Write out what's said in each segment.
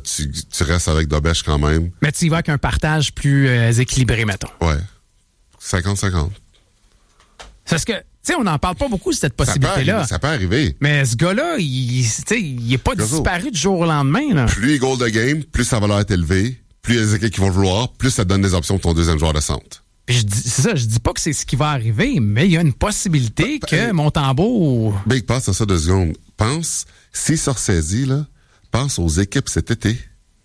tu restes avec Dobèche quand même. Mais tu y vas avec un partage plus équilibré, mettons. Ouais. 50-50. Parce que, tu sais, on n'en parle pas beaucoup de cette possibilité-là. Ça peut arriver. Mais ce gars-là, il est pas disparu du jour au lendemain. Là. Plus il goal de game, plus sa valeur est élevée, plus il y a des équipes qui vont le vouloir, plus ça te donne des options pour ton deuxième joueur de centre. Puis je dis pas que c'est ce qui va arriver, mais il y a une possibilité que Montembeault... Big, passe à ça 2 secondes. Pense, s'il se ressaisit, là, pense aux équipes cet été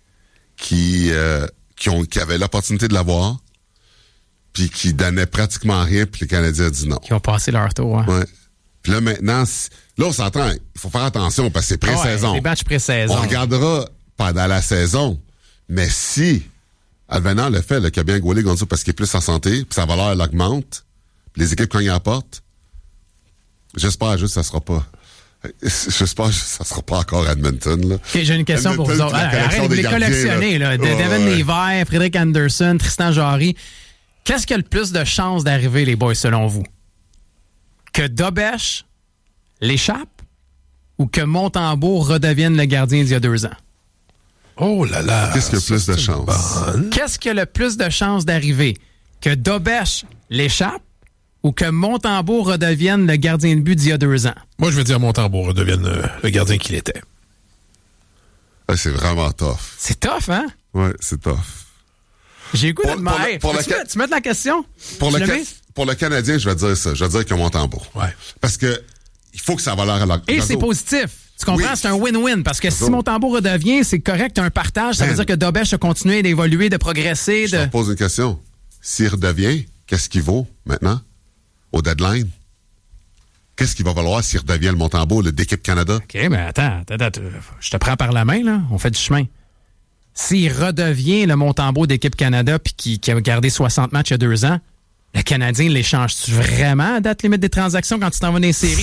qui avaient l'opportunité de l'avoir, puis qui donnaient pratiquement rien, puis les Canadiens ont dit non. Qui ont passé leur tour, hein. Ouais. Puis là, maintenant, là, on s'entend, il faut faire attention parce que c'est pré-saison. Les matchs pré-saison. On regardera pendant la saison, mais si advenant le fait qu'il a bien gaulé Gonzo parce qu'il est plus en santé, puis sa valeur elle augmente, puis les équipes cognent à la porte, j'espère juste que ça sera pas. J'espère que ça sera pas encore Edmonton. Là. Okay, j'ai une question pour vous autres. Arrêtez de les collectionner. Là. Devin Lever, Frédéric Anderson, Tristan Jarry. Qu'est-ce qui a le plus de chances d'arriver, les boys, selon vous? Que Dobèche l'échappe ou que Montembeault redevienne le gardien d'il y a 2 ans? Oh là là! Qu'est-ce qui a plus de chance? Qu'est-ce qui a le plus de chances d'arriver? Que Dobèche l'échappe ou que Montembeault redevienne le gardien de but d'il y a 2 ans? Moi, je veux dire Montembeault redevienne le gardien qu'il était. Ouais, c'est vraiment tough. C'est tough, hein? Ouais, c'est tough. J'ai eu goût de demander. Tu mets la question? Pour le Canadien, je vais dire ça. Je vais dire qu'il y a Montembeault. Ouais. Parce que il faut que sa valeur... Et c'est positif. Tu comprends? Oui. C'est un win-win. Parce que si Montembeault redevient, c'est correct, tu as un partage. Ça veut dire que Dobèche a continué d'évoluer, de progresser. Je te pose une question. S'il redevient, qu'est-ce qu'il vaut maintenant? Au deadline? Qu'est-ce qu'il va valoir s'il redevient le Montembeault, le d'équipe Canada? OK, mais attends. Je te prends par la main, là. On fait du chemin. S'il redevient le Montembeault d'équipe Canada puis qui a gardé 60 matchs il y a 2 ans, le Canadien l'échange-tu vraiment à date limite des transactions quand tu t'en vas dans les séries?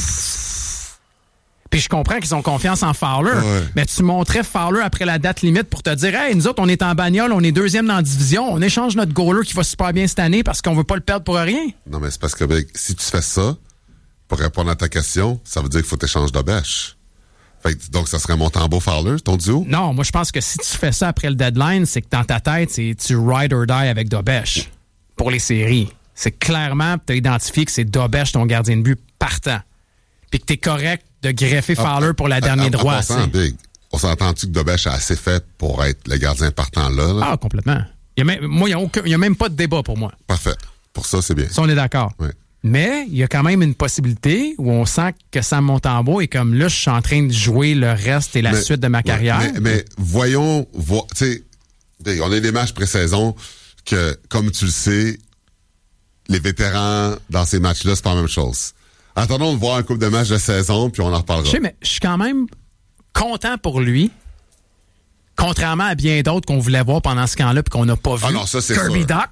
Puis je comprends qu'ils ont confiance en Fowler, mais tu montrais Fowler après la date limite pour te dire « Hey, nous autres, on est en bagnole, on est 2e dans la division, on échange notre goaler qui va super bien cette année parce qu'on veut pas le perdre pour rien. » Non, mais c'est parce que si tu fais ça, pour répondre à ta question, ça veut dire qu'il faut t'échanger Dobèche. Donc, ça serait Montembeault Fowler, ton duo? Non, moi, je pense que si tu fais ça après le deadline, c'est que dans ta tête, tu ride or die avec Dobèche pour les séries. C'est clairement, tu as identifié que c'est Dobèche ton gardien de but partant. Puis que tu es correct de greffer Fowler pour la dernière droite. Big, on s'entend-tu que Dobèche a assez fait pour être le gardien partant là? Ah, complètement. Il n'y a même pas de débat pour moi. Parfait. Pour ça, c'est bien. Ça, on est d'accord. Oui. Mais il y a quand même une possibilité où on sent que Sam Montembeault est comme là, je suis en train de jouer le reste et la suite de ma carrière. Mais voyons, tu sais, on a des matchs pré-saison que, comme tu le sais, les vétérans dans ces matchs-là, c'est pas la même chose. Attendons de voir un couple de matchs de saison, puis on en reparlera. Je sais, mais je suis quand même content pour lui, contrairement à bien d'autres qu'on voulait voir pendant ce camp-là puis qu'on n'a pas vu. Ah non, ça, c'est Kirby Doc.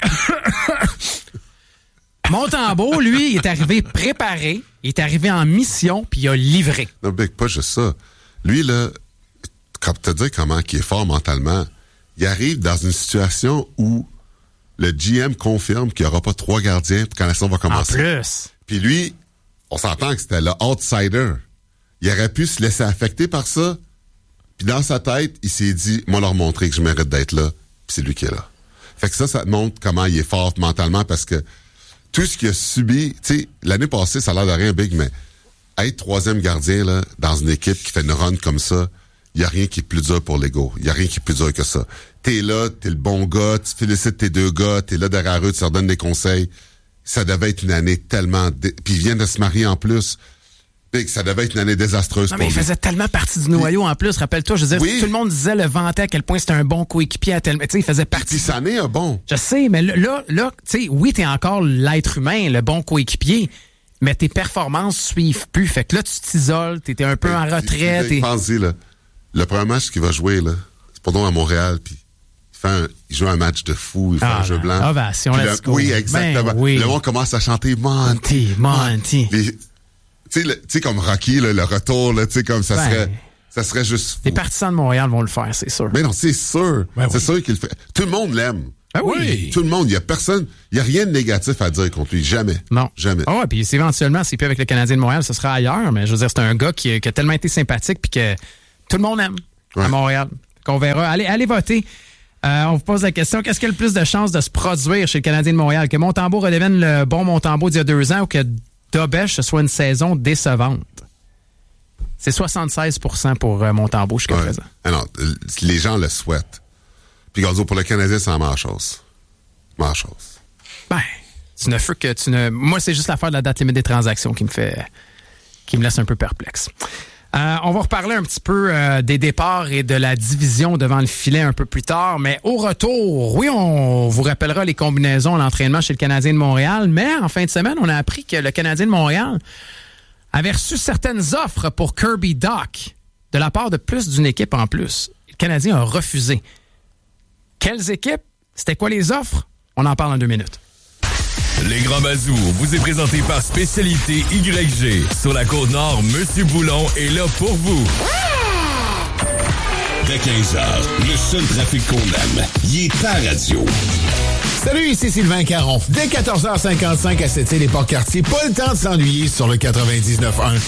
Montembeault, lui, il est arrivé préparé, il est arrivé en mission, puis il a livré. Non, Big, pas juste ça. Lui, là, comme te dire comment il est fort mentalement, il arrive dans une situation où le GM confirme qu'il n'y aura pas 3 gardiens quand la saison va commencer. En plus. Puis lui, on s'entend que c'était le outsider. Il aurait pu se laisser affecter par ça. Puis dans sa tête, il s'est dit, moi leur montrer que je mérite d'être là. Puis c'est lui qui est là. Fait que ça te montre comment il est fort mentalement parce que tout ce qu'il a subi, tu sais, l'année passée, ça a l'air de rien, Big, mais être 3e gardien là, dans une équipe qui fait une run comme ça, il n'y a rien qui est plus dur pour l'ego. Il n'y a rien qui est plus dur que ça. T'es là, t'es le bon gars, tu félicites tes 2 gars, t'es là derrière eux, tu leur donnes des conseils. Ça devait être une année tellement... Puis il vient de se marier en plus. Big, ça devait être une année désastreuse pour lui. Mais il faisait tellement partie du noyau en plus, rappelle-toi. Je veux dire, tout le monde disait, le vantait à quel point c'était un bon coéquipier à tel... Tu sais, il faisait partie... Puis ça n'est un bon. Je sais, mais là, tu sais, oui, t'es encore l'être humain, le bon coéquipier, mais tes performances suivent plus. Fait que là, tu t'isoles, t'étais un peu en retrait. Pense-y, là. Le premier match qu'il va jouer, là, c'est pendant à Montréal, puis il joue un match de fou, il fait un jeu blanc. Ovation, let's go. Oui, exactement. Ben, oui. Le monde commence à chanter Monty. Tu sais, comme Rocky, là, le retour, là, tu sais, comme ça serait juste fou. Les partisans de Montréal vont le faire, c'est sûr. Mais non, c'est sûr. C'est sûr qu'il le fait. Tout le monde l'aime. Ah oui. Tout le monde. Il y a personne, il y a rien de négatif à dire contre lui. Jamais. Non. Jamais. Ah ouais, puis éventuellement, s'il peut avec le Canadien de Montréal, ce sera ailleurs. Mais je veux dire, c'est un gars qui a tellement été sympathique puis que tout le monde aime à Montréal. qu'on verra. Allez voter. On vous pose la question, qu'est-ce qui a le plus de chances de se produire chez le Canadien de Montréal? Que Montembeault redevienne le bon Montembeault d'il y a 2 ans ou que Dobèche, ce soit une saison décevante? C'est 76% pour Montembeault jusqu'à présent. Ah non, les gens le souhaitent. Puis, Gonzo, pour le Canadien, c'est la meilleure chose. Meilleure chose. Ben, moi, c'est juste l'affaire de la date limite des transactions qui me laisse un peu perplexe. On va reparler un petit peu des départs et de la division devant le filet un peu plus tard, mais au retour, oui, on vous rappellera les combinaisons à l'entraînement chez le Canadien de Montréal, mais en fin de semaine, on a appris que le Canadien de Montréal avait reçu certaines offres pour Kirby Dach de la part de plus d'une équipe en plus. Le Canadien a refusé. Quelles équipes? C'était quoi les offres? On en parle en 2 minutes. Les Grands Mazous vous est présenté par Spécialité YG. Sur la Côte-Nord, Monsieur Boulon est là pour vous. Dès 15h, le seul trafic qu'on aime, il est à radio. Salut, ici Sylvain Caron. Dès 14h55 à Sept-Îles et Port-Cartier, pas le temps de s'ennuyer sur le 99.1.